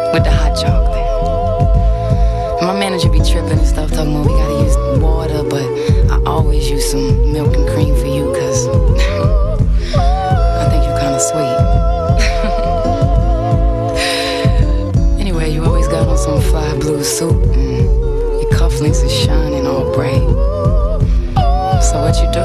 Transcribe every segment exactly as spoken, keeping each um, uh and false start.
with the hot chocolate. And my manager be tripping and stuff, talking about we gotta use water, but I always use some milk and cream for you, cause I think you're kinda sweet. Anyway, you always got on some fly blue suit, and your cufflinks are shining all bright. So what you do?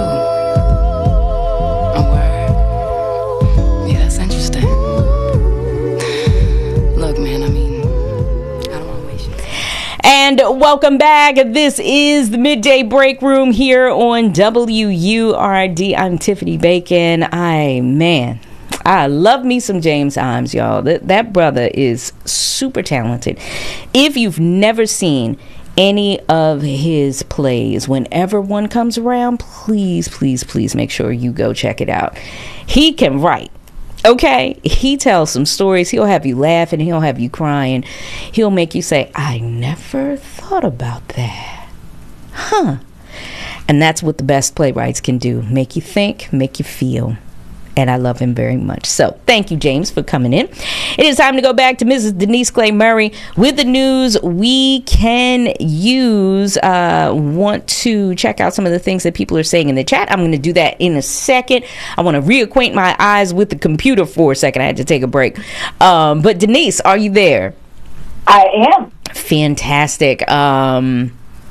And welcome back. This is the Midday Break Room here on W U R D. I'm Tiffany Bacon. I, man, I love me some James Imes, y'all. That, that brother is super talented. If you've never seen any of his plays, whenever one comes around, please, please, please make sure you go check it out. He can write. Okay, he tells some stories. He'll have you laughing. He'll have you crying. He'll make you say, I never thought about that. Huh. And that's what the best playwrights can do. Make you think, make you feel. And I love him very much. So thank you, James, for coming in. It is time to go back to Missus Denise Clay Murray with the news we can use. Uh, want to check out some of the things that people are saying in the chat. I'm going to do that in a second. I want to reacquaint my eyes with the computer for a second. I had to take a break. Um, but Denise, are you there? I am. Fantastic. Um,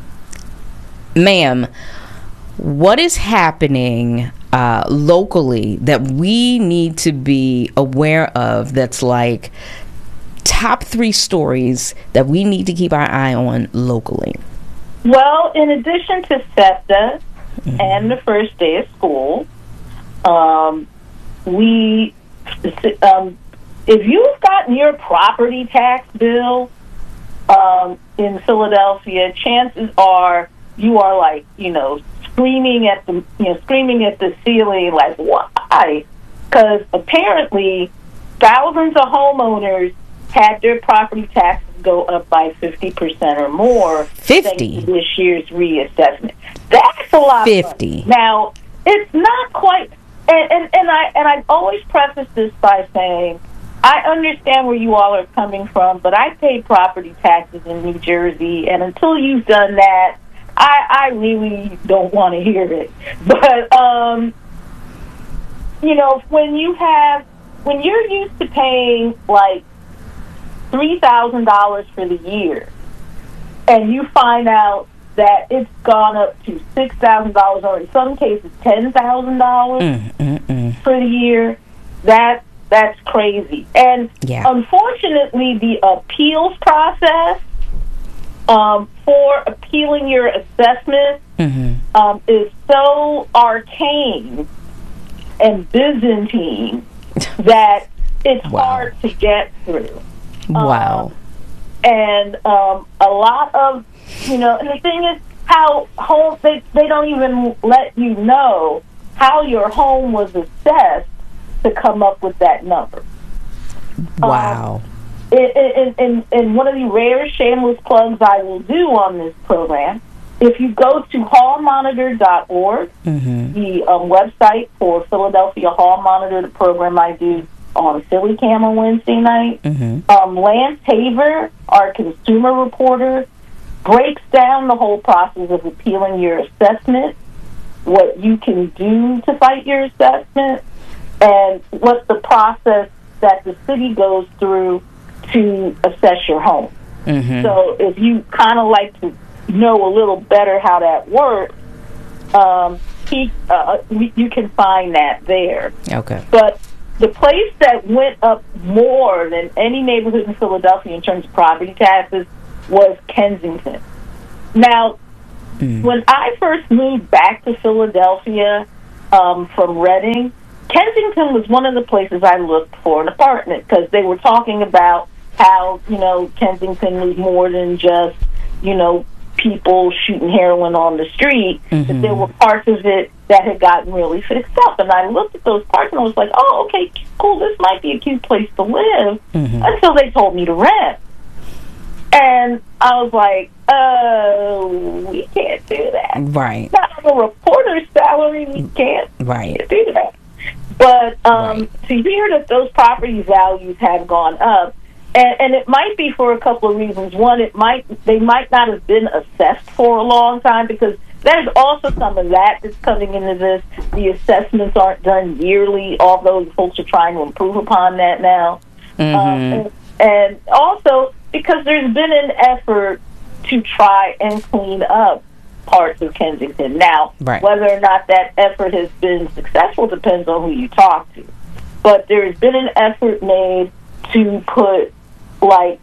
ma'am, what is happening Uh, locally that we need to be aware of, that's like top three stories that we need to keep our eye on locally? Well, in addition to SEPTA mm-hmm. and the first day of school, um, we, um, if you've gotten your property tax bill um, in Philadelphia, chances are you are like, you know, screaming at the, you know, screaming at the ceiling, like, why? Because apparently thousands of homeowners had their property taxes go up by fifty percent or more. fifty Thanks to this year's reassessment. That's a lot. fifty Of money. Now, it's not quite, and, and, and I and I always preface this by saying, I understand where you all are coming from, but I pay property taxes in New Jersey, and until you've done that, I, I really don't want to hear it. But, um, you know, when you have, when you're used to paying like three thousand dollars for the year, and you find out that it's gone up to six thousand dollars or in some cases ten thousand dollars mm, mm, mm. for the year, that, that's crazy. And yeah. unfortunately, the appeals process Um, for appealing your assessment mm-hmm. um, is so arcane and Byzantine that it's wow. hard to get through. Wow. Um, and um, a lot of, you know, and the thing is how home, they, they don't even let you know how your home was assessed to come up with that number. Wow. Um, In, in, in one of the rare shameless plugs I will do on this program, if you go to hall monitor dot org, mm-hmm. the um, website for Philadelphia Hall Monitor, the program I do on Philly Cam on Wednesday night, mm-hmm. um, Lance Haver, our consumer reporter, breaks down the whole process of appealing your assessment, what you can do to fight your assessment, and what the process that the city goes through to assess your home. Mm-hmm. So if you kind of like to know a little better how that works, um, he, uh, you can find that there. Okay. But the place that went up more than any neighborhood in Philadelphia in terms of property taxes was Kensington. Now, mm. when I first moved back to Philadelphia um, from Reading, Kensington was one of the places I looked for an apartment because they were talking about how, you know, Kensington was more than just, you know, people shooting heroin on the street, mm-hmm. that there were parts of it that had gotten really fixed up. And I looked at those parts and I was like, oh, okay, cool, this might be a cute place to live, mm-hmm. until they told me to rent. And I was like, oh, we can't do that. Right. Not on a reporter's salary, we can't, right. can't do that. But um, right. to hear that those property values have gone up, and, and it might be for a couple of reasons. One, it might they might not have been assessed for a long time, because there's also some of that that's coming into this. The assessments aren't done yearly, although folks are trying to improve upon that now. Mm-hmm. Um, and, and also because there's been an effort to try and clean up parts of Kensington. Now, right. whether or not that effort has been successful depends on who you talk to. But there's been an effort made to put, like,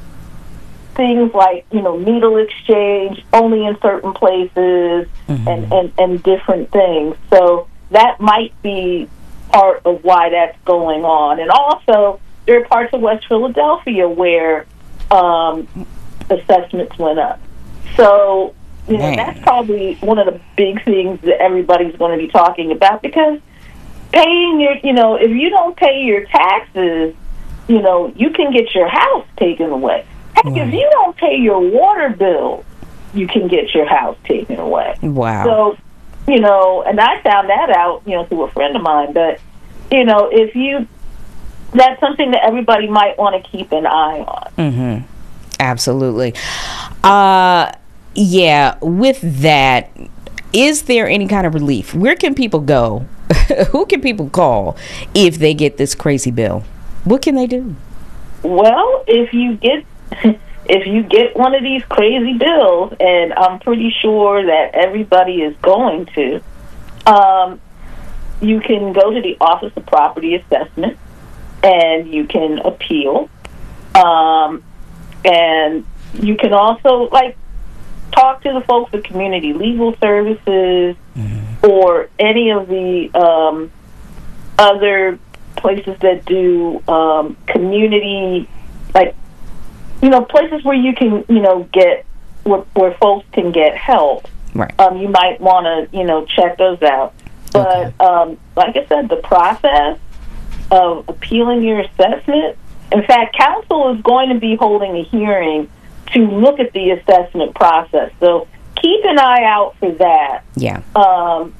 things like, you know, needle exchange only in certain places, mm-hmm. and, and, and different things. So that might be part of why that's going on. And also, there are parts of West Philadelphia where um, assessments went up. So, you know, Man. that's probably one of the big things that everybody's going to be talking about, because paying your, you know, if you don't pay your taxes, you know, you can get your house taken away. Heck, right. If you don't pay your water bill, you can get your house taken away. Wow. So, you know, and I found that out, you know, through a friend of mine. But, you know, if you, that's something that everybody might want to keep an eye on. Mm-hmm. Absolutely. Uh, yeah, with that, is there any kind of relief? Where can people go? Who can people call if they get this crazy bill? What can they do? Well, if you get if you get one of these crazy bills, and I'm pretty sure that everybody is going to, um, you can go to the Office of Property Assessment, and you can appeal. Um, and you can also, like, talk to the folks at Community Legal Services, mm-hmm. or any of the um, other places that do um, community, like, you know, places where you can, you know, get, where, where folks can get help. Right. Um, you might want to, you know, check those out. But, okay. um, like I said, the process of appealing your assessment, in fact, council is going to be holding a hearing to look at the assessment process. So keep an eye out for that. Yeah. Um,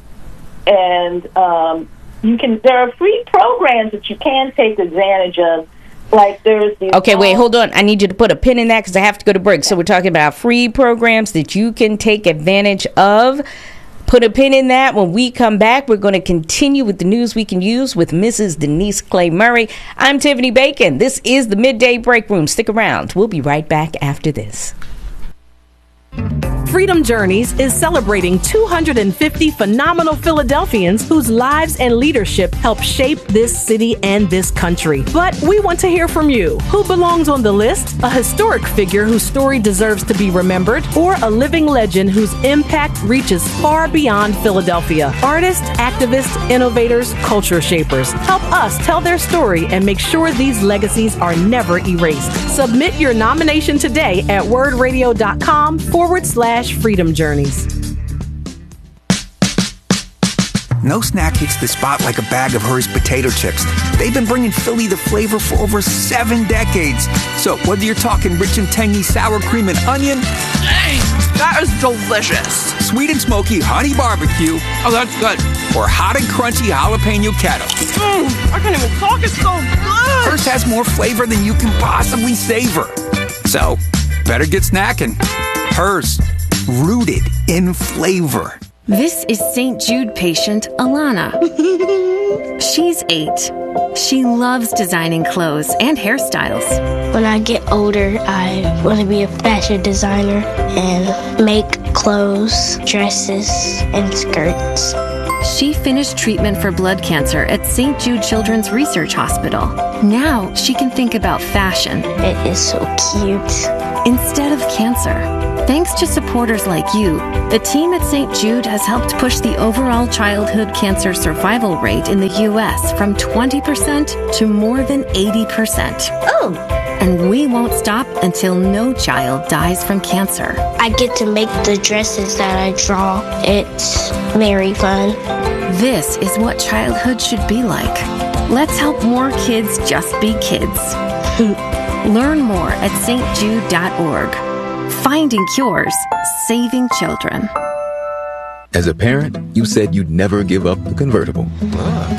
and um, you can. There are free programs that you can take advantage of. Like there's the okay, wait, hold on. I need you to put a pin in that because I have to go to break. So we're talking about free programs that you can take advantage of. Put a pin in that. When we come back, we're going to continue with the news we can use with Missus Denise Clay Murray. I'm Tiffany Bacon. This is the Midday Break Room. Stick around. We'll be right back after this. Freedom Journeys is celebrating two hundred fifty phenomenal Philadelphians whose lives and leadership help shape this city and this country. But we want to hear from you. Who belongs on the list? A historic figure whose story deserves to be remembered, or a living legend whose impact reaches far beyond Philadelphia? Artists, activists, innovators, culture shapers. Help us tell their story and make sure these legacies are never erased. Submit your nomination today at wordradio.com forward slash Freedom Journeys. No snack hits the spot like a bag of Hers potato chips. They've been bringing Philly the flavor for over seven decades. So whether you're talking rich and tangy sour cream and onion, dang, that is delicious. Sweet and smoky honey barbecue, oh that's good, or hot and crunchy jalapeno kettle, mm, I can't even talk, it's so good. Hers has more flavor than you can possibly savor. So better get snacking. Hers, rooted in flavor. This is Saint Jude patient Alana. She's eight. She loves designing clothes and hairstyles. When I get older, I want to be a fashion designer and make clothes, dresses, and skirts. She finished treatment for blood cancer at Saint Jude Children's Research Hospital. Now she can think about fashion. It is so cute. Instead of cancer. Thanks to supporters like you, the team at Saint Jude has helped push the overall childhood cancer survival rate in the U S from twenty percent to more than eighty percent. Oh! And we won't stop until no child dies from cancer. I get to make the dresses that I draw. It's very fun. This is what childhood should be like. Let's help more kids just be kids. Learn more at S T Jude dot org. Finding cures, saving children. As a parent, you said you'd never give up the convertible. Look, the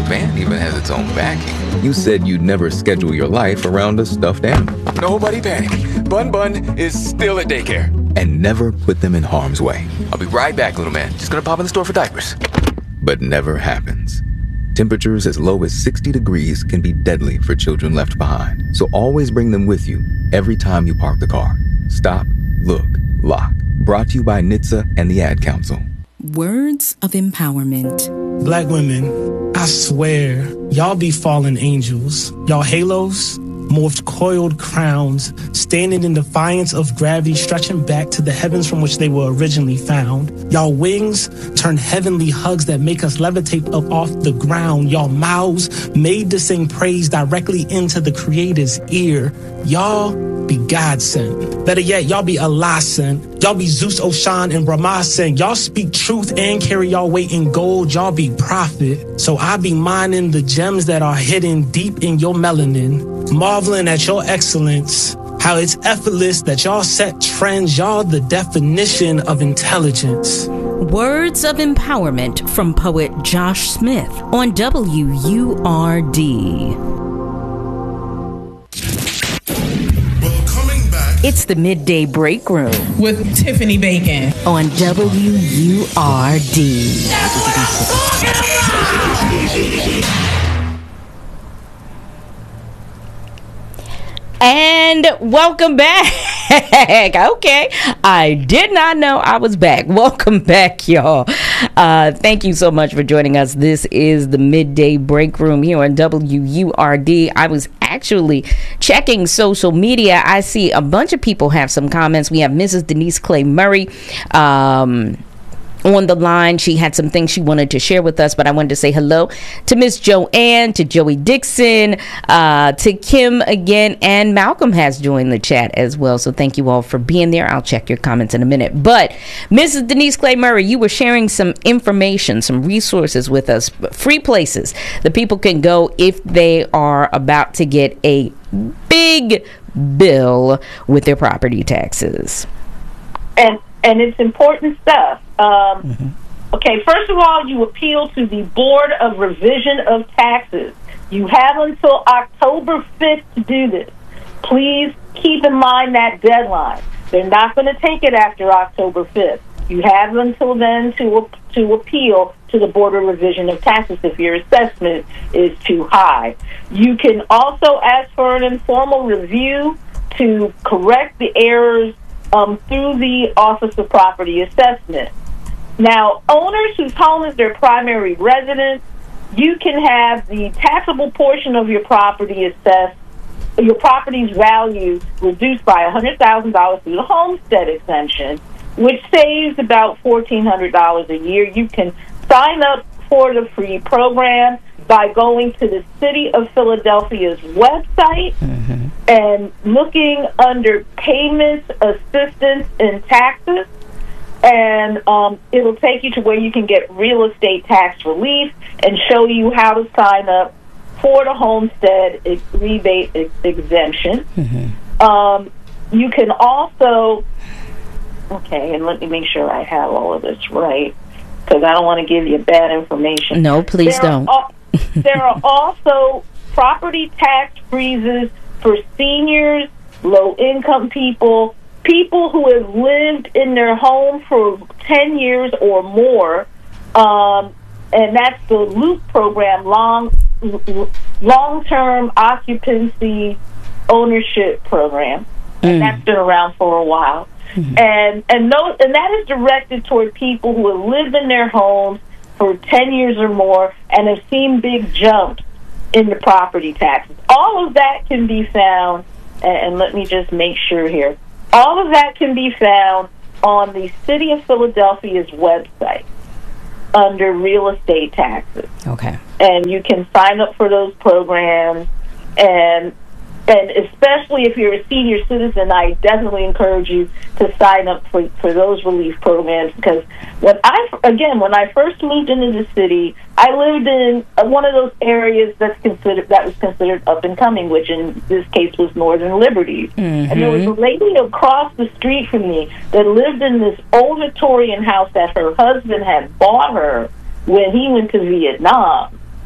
van even has its own backing. You said you'd never schedule your life around a stuffed animal. Nobody panic. Bun Bun is still at daycare. And never put them in harm's way. I'll be right back, little man. Just gonna pop in the store for diapers. But never happens. Temperatures as low as sixty degrees can be deadly for children left behind. So always bring them with you every time you park the car. Stop, look, lock. Brought to you by N H T S A and the Ad Council. Words of empowerment. Black women, I swear, y'all be fallen angels. Y'all halos, morphed coiled crowns, standing in defiance of gravity, stretching back to the heavens from which they were originally found. Y'all wings turn heavenly hugs that make us levitate up off the ground. Y'all mouths made to sing praise directly into the Creator's ear. Y'all be God sent. Better yet, y'all be Allah sent. Y'all be Zeus, Oshan, and Brahma sent. Y'all speak truth and carry y'all weight in gold. Y'all be prophet. So I be mining the gems that are hidden deep in your melanin, marveling at your excellence, how it's effortless that y'all set trends. Y'all the definition of intelligence. Words of empowerment from poet Josh Smith on W U R D. It's the Midday Break Room with Tiffany Bacon on W U R D. And welcome back. Okay, I did not know I was back. Welcome back, y'all. Uh, thank you so much for joining us. This is the Midday Break Room here on W U R D. I was actually checking social media. I see a bunch of people have some comments. We have Missus Denise Clay Murray um on the line. She had some things she wanted to share with us, but I wanted to say hello to Miss Joanne, to Joey Dixon, uh, to Kim again, and Malcolm has joined the chat as well. So thank you all for being there. I'll check your comments in a minute. But Missus Denise Clay Murray, you were sharing some information, some resources with us, free places that people can go if they are about to get a big bill with their property taxes. And and it's important stuff. Um, mm-hmm. Okay, first of all, you appeal to the Board of Revision of Taxes. You have until October fifth to do this. Please keep in mind that deadline. They're not going to take it after October fifth. You have until then to to appeal to the Board of Revision of Taxes if your assessment is too high. You can also ask for an informal review to correct the errors um, through the Office of Property Assessment. Now, owners whose home is their primary residence, you can have the taxable portion of your property assessed, your property's value reduced by one hundred thousand dollars through the homestead exemption, which saves about fourteen hundred dollars a year. You can sign up for the free program by going to the City of Philadelphia's website mm-hmm. and looking under Payments, Assistance, and Taxes. And um, it'll take you to where you can get real estate tax relief and show you how to sign up for the homestead ex- rebate ex- exemption. Mm-hmm. Um, you can also, okay, and let me make sure I have all of this right, because I don't want to give you bad information. No, please there don't. Are, there are also property tax freezes for seniors, low-income people, people who have lived in their home for ten years or more, um, and that's the LOOP program, long, long-term occupancy ownership program, and mm. that's been around for a while. Mm-hmm. And and those, and that is directed toward people who have lived in their homes for ten years or more and have seen big jumps in the property taxes. All of that can be found, and, and let me just make sure here. All of that can be found on the City of Philadelphia's website under real estate taxes. Okay. And you can sign up for those programs, and and especially if you're a senior citizen, I definitely encourage you to sign up for, for those relief programs, because when I, again, when I first moved into the city, I lived in one of those areas that's considered, that was considered up and coming, which in this case was Northern Liberties. Mm-hmm. And there was a lady across the street from me that lived in this old Victorian house that her husband had bought her when he went to Vietnam.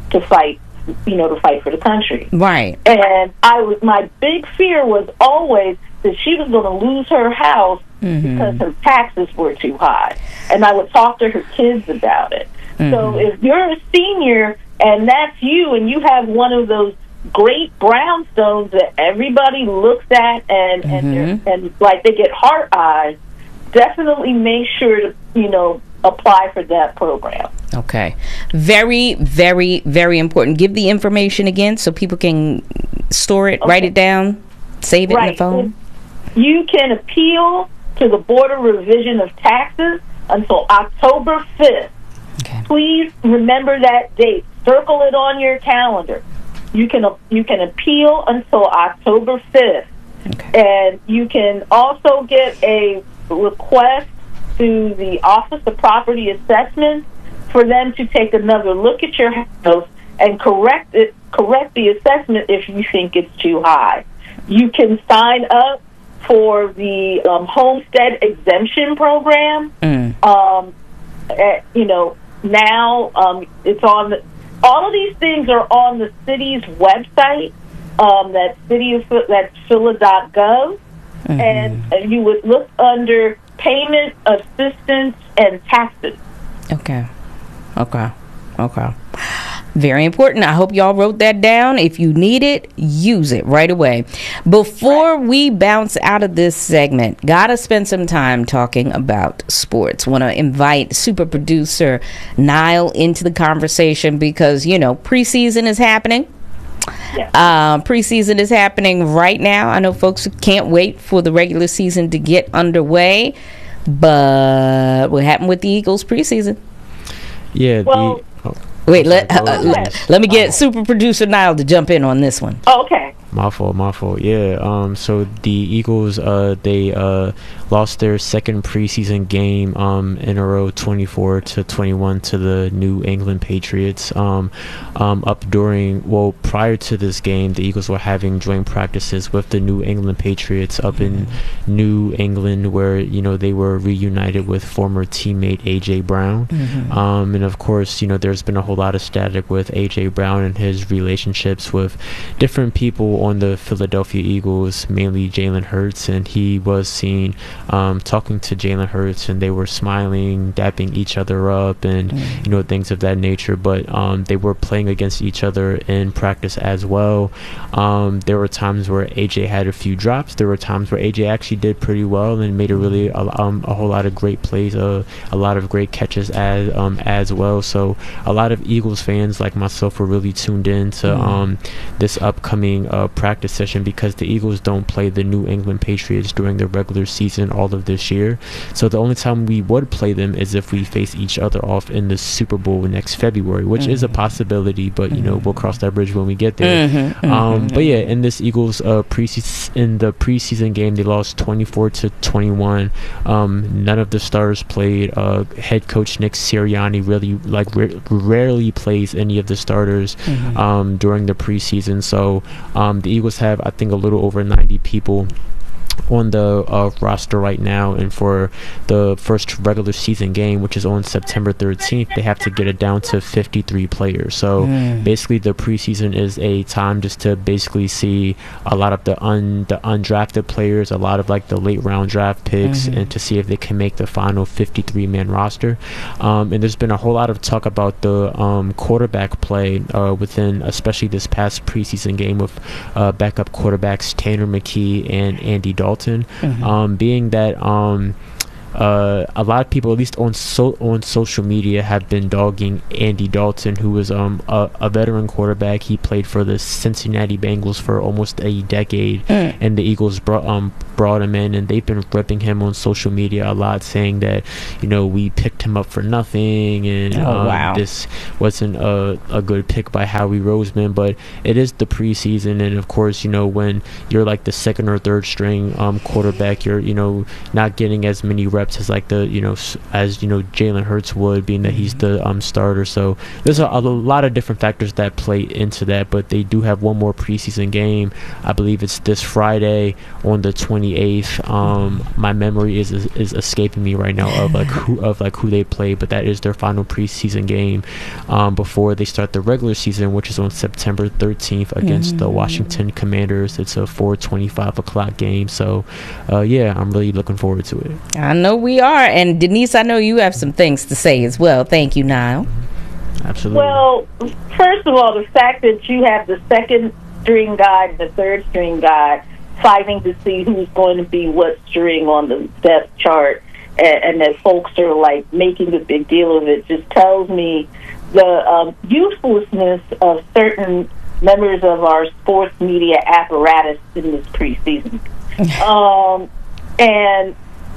to fight, you know, to fight for the country. Right. And I was, my big fear was always that she was going to lose her house mm-hmm. because her taxes were too high. And I would talk to her kids about it. Mm-hmm. So if you're a senior and that's you, and you have one of those great brownstones that everybody looks at and mm-hmm. and, and like they get heart eyes, definitely make sure to, you know, apply for that program. Okay. Very, very, very important. Give the information again so people can store it, okay. write it down, save it right. in the phone. You can appeal to the Board of Revision of Taxes until October fifth. Okay. Please remember that date. Circle it on your calendar. You can you can appeal until October fifth. Okay. And you can also get a request to the Office of Property Assessment for them to take another look at your house and correct it, correct the assessment if you think it's too high. You can sign up for the um, homestead exemption program. Mm. Um, uh, you know, now um, it's on. The, all of these things are on the city's website. Um, that city of that's phila dot gov, mm-hmm. and uh, you would look under payment assistance and taxes. Okay. Okay. Okay. Very important. I hope y'all wrote that down. If you need it, use it right away. Before right. we bounce out of this segment, gotta spend some time talking about sports. Want to invite super producer Nile into the conversation because, you know, preseason is happening. Yeah. Uh, preseason is happening right now. I know folks can't wait for the regular season to get underway. But what happened with the Eagles preseason? Yeah. Well, the, oh, wait, let, uh, uh, let let me get super producer Nile to jump in on this one. Oh, okay. My fault, my fault. Yeah. Um. So the Eagles, uh, they uh lost their second preseason game um in a row, twenty-four to twenty-one, to the New England Patriots. Um, um, up during well prior to this game, the Eagles were having joint practices with the New England Patriots up in New England, where you know they were reunited with former teammate A J Brown. Mm-hmm. Um, and of course, you know there's been a whole lot of static with A J Brown and his relationships with different people on the Philadelphia Eagles, mainly Jalen Hurts, and he was seen um, talking to Jalen Hurts, and they were smiling, dapping each other up, and mm. you know things of that nature. But um, they were playing against each other in practice as well. Um, there were times where A J had a few drops. There were times where A J actually did pretty well and made a really a, um, a whole lot of great plays, uh, a lot of great catches as um, as well. So a lot of Eagles fans like myself were really tuned in to mm. um, this upcoming uh, practice session because the Eagles don't play the New England Patriots during the regular season all of this year. So the only time we would play them is if we face each other off in the Super Bowl next February, which mm-hmm. is a possibility, but you know we'll cross that bridge when we get there. Mm-hmm, um, mm-hmm. But yeah, in this Eagles uh, preseason in the preseason game, they lost twenty-four to twenty-one. Um, none of the starters played. Uh, head coach Nick Sirianni really like ra- rarely plays any of the starters mm-hmm. um, during the preseason. So um, the Eagles have, I think, a little over ninety people on the uh, roster right now, and for the first regular season game, which is on September thirteenth, they have to get it down to fifty-three players. So mm. basically the preseason is a time just to basically see a lot of the un the undrafted players, a lot of like the late round draft picks, mm-hmm. and to see if they can make the final fifty-three man roster. Um, and there's been a whole lot of talk about the um, quarterback play uh, within, especially this past preseason game, with uh, backup quarterbacks Tanner McKee and Andy Dalton. Mm-hmm. Um, being that um, uh, a lot of people, at least on so on social media, have been dogging Andy Dalton, who was um, a, a veteran quarterback. He played for the Cincinnati Bengals for almost a decade, mm. and the Eagles brought um brought him in, and they've been ripping him on social media a lot, saying that you know we picked him up for nothing, and oh, um, wow. this wasn't a, a good pick by Howie Roseman. But it is the preseason, and of course, you know when you're like the second or third string um quarterback, you're you know not getting as many reps as like the you know as you know Jalen Hurts would, being that he's the um starter. So there's a, a lot of different factors that play into that, but they do have one more preseason game. I believe it's this Friday on the twenty twenty-eighth. Um, my memory is, is is escaping me right now of like who of like who they play, but that is their final preseason game um, before they start the regular season, which is on September thirteenth against mm. the Washington Commanders. It's a four twenty-five o'clock game. So, uh, yeah, I'm really looking forward to it. I know we are, and Denise, I know you have some things to say as well. Thank you, Niall. Absolutely. Well, first of all, the fact that you have the second string guy and the third string guy fighting to see who's going to be what string on the depth chart, and, and that folks are like making a big deal of it, just tells me the um, uselessness of certain members of our sports media apparatus in this preseason. um, and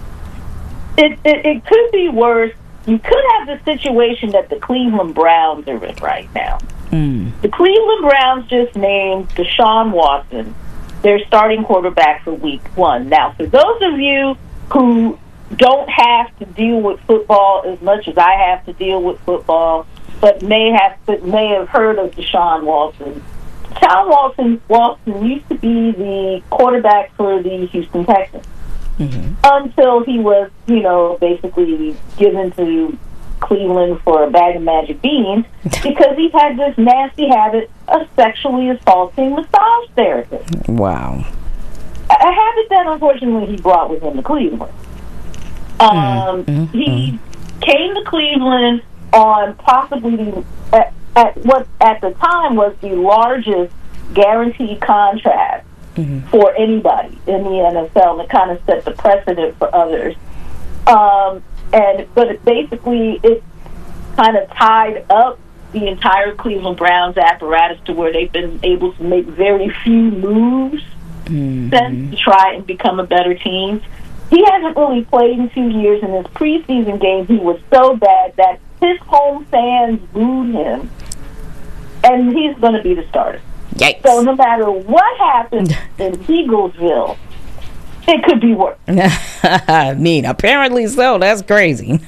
it, it, it could be worse. You could have the situation that the Cleveland Browns are in right now. Mm. The Cleveland Browns just named Deshaun Watson their starting quarterback for week one. Now, for those of you who don't have to deal with football as much as I have to deal with football, but may have but may have heard of Deshaun Watson. Deshaun Watson, Watson used to be the quarterback for the Houston Texans. Mm-hmm. Until he was, you know, basically given to Cleveland for a bag of magic beans because he had this nasty habit of sexually assaulting massage therapists. Wow. A habit that, unfortunately, he brought with him to Cleveland. Um, mm-hmm. He came to Cleveland on possibly the, at, at what at the time was the largest guaranteed contract Mm-hmm. for anybody in the N F L, and it kind of set the precedent for others. Um, and but it basically it kind of tied up the entire Cleveland Browns apparatus to where they've been able to make very few moves mm-hmm. since to try and become a better team. He hasn't really played in two years. In his preseason game, he was so bad that his home fans booed him, and he's going to be the starter. Yikes. So no matter what happens in Eaglesville, it could be worse. I mean, apparently so. That's crazy.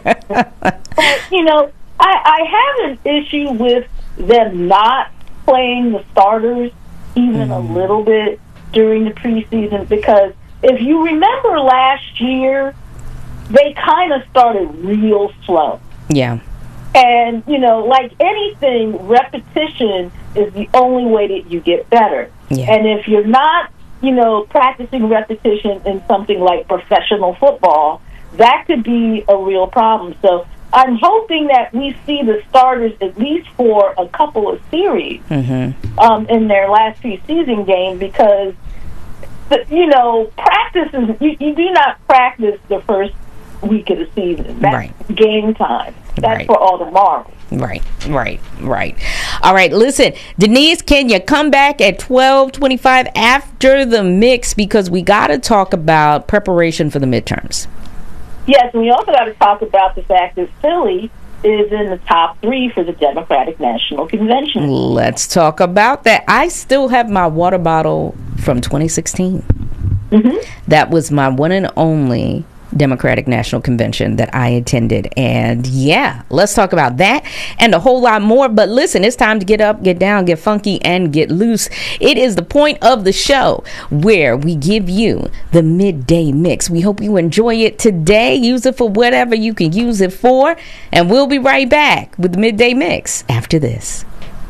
But, you know, I, I have an issue with them not playing the starters even mm. a little bit during the preseason because if you remember last year, they kind of started real slow. Yeah. And, you know, like anything, repetition is the only way that you get better. Yeah. And if you're not, you know, practicing repetition in something like professional football, that could be a real problem. So I'm hoping that we see the starters at least for a couple of series mm-hmm. um, in their last preseason game because, the, you know, practice is, you, you do not practice the first week of the season. That's right. Game time. That's right. For all the marbles. Right, right, right. All right, listen, Denise, can you come back at twelve twenty-five after the mix because we got to talk about preparation for the midterms. Yes, and we also got to talk about the fact that Philly is in the top three for the Democratic National Convention. Let's talk about that. I still have my water bottle from twenty sixteen. Mm-hmm. That was my one and only Democratic National Convention that I attended. And yeah, let's talk about that and a whole lot more. But listen, it's time to get up, get down, get funky, and get loose. It is the point of the show where we give you the midday mix. We hope you enjoy it today. Use it for whatever you can use it for. And we'll be right back with the midday mix after this.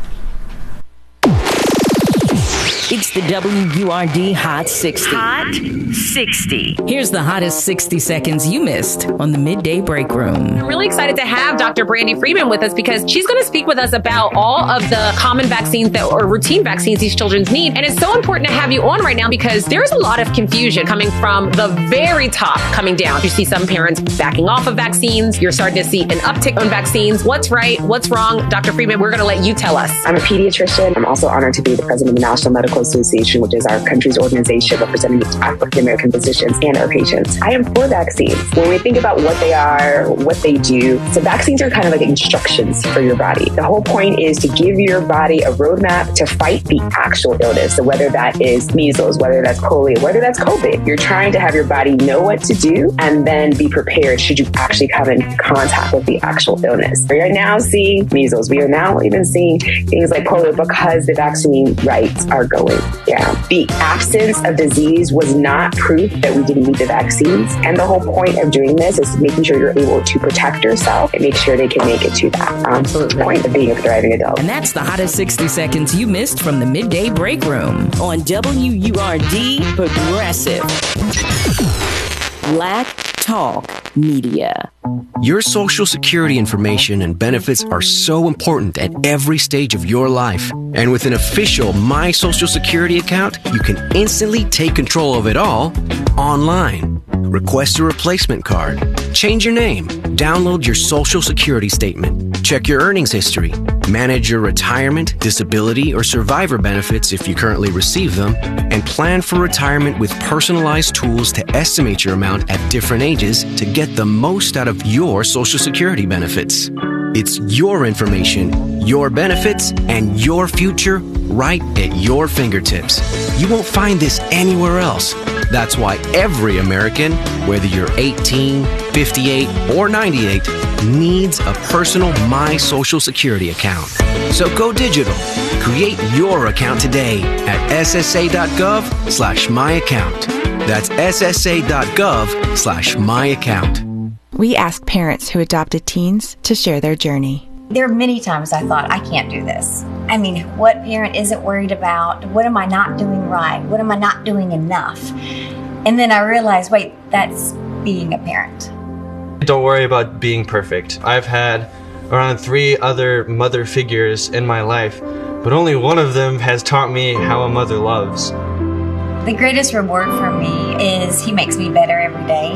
It's the W U R D Hot sixty. Hot sixty. Here's the hottest sixty seconds you missed on the Midday Break Room. I'm really excited to have Doctor Brandy Friedman with us because she's going to speak with us about all of the common vaccines that or routine vaccines these children need. And it's so important to have you on right now because there's a lot of confusion coming from the very top coming down. You see some parents backing off of vaccines. You're starting to see an uptick on vaccines. What's right? What's wrong? Doctor Friedman, we're going to let you tell us. I'm a pediatrician. I'm also honored to be the president of the National Medical Association, which is our country's organization representing African American physicians and our patients. I am for vaccines. When we think about what they are, what they do, so vaccines are kind of like instructions for your body. The whole point is to give your body a roadmap to fight the actual illness. So whether that is measles, whether that's polio, whether that's COVID, you're trying to have your body know what to do and then be prepared should you actually come in contact with the actual illness. We are now seeing measles. We are now even seeing things like polio because the vaccine rights are going Yeah, the absence of disease was not proof that we didn't need the vaccines. And the whole point of doing this is making sure you're able to protect yourself and make sure they can make it to that um, point of being a thriving adult. And that's the hottest sixty seconds you missed from the Midday Break Room on W U R D Progressive. Black Talk Media. Your Social Security information and benefits are so important at every stage of your life. And with an official My Social Security account, you can instantly take control of it all online. Request a replacement card, change your name, download your Social Security statement, check your earnings history, manage your retirement, disability, or survivor benefits if you currently receive them, and plan for retirement with personalized tools to estimate your amount at different ages to get the most out of your Social Security benefits. It's your information, your benefits, and your future right at your fingertips. You won't find this anywhere else. That's why every American, whether you're eighteen, fifty-eight, or ninety-eight, needs a personal My Social Security account. So go digital. Create your account today at ssa.gov slash my account. That's ssa.gov slash my account. We asked parents who adopted teens to share their journey. There are many times I thought, I can't do this. I mean, what parent isn't worried about? What am I not doing right? What am I not doing enough? And then I realized, wait, that's being a parent. Don't worry about being perfect. I've had around three other mother figures in my life, but only one of them has taught me how a mother loves. The greatest reward for me is he makes me better every day.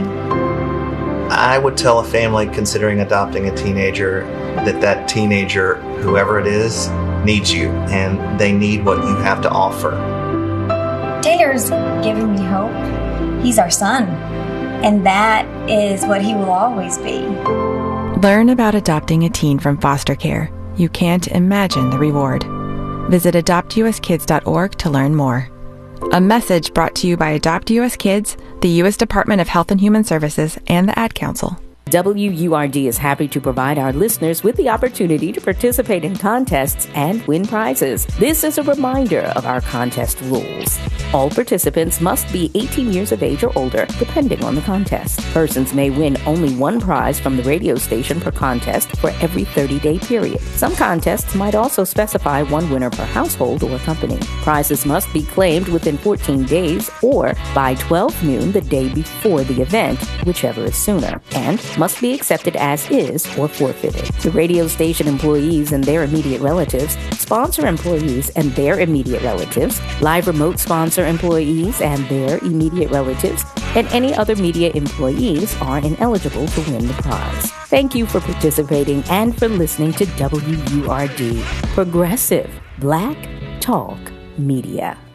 I would tell a family considering adopting a teenager that that teenager, whoever it is, needs you, and they need what you have to offer. Taylor's giving me hope. He's our son, and that is what he will always be. Learn about adopting a teen from foster care. You can't imagine the reward. Visit adopt u s kids dot org to learn more. A message brought to you by Adopt U S Kids, the U S Department of Health and Human Services, and the Ad Council. W U R D is happy to provide our listeners with the opportunity to participate in contests and win prizes. This is a reminder of our contest rules. All participants must be eighteen years of age or older, depending on the contest. Persons may win only one prize from the radio station per contest for every thirty-day period. Some contests might also specify one winner per household or company. Prizes must be claimed within fourteen days or by twelve noon the day before the event, whichever is sooner, and must be accepted as is or forfeited. The radio station employees and their immediate relatives, sponsor employees and their immediate relatives, live remote sponsor employees and their immediate relatives, and any other media employees are ineligible to win the prize. Thank you for participating and for listening to W U R D, Progressive Black Talk Media.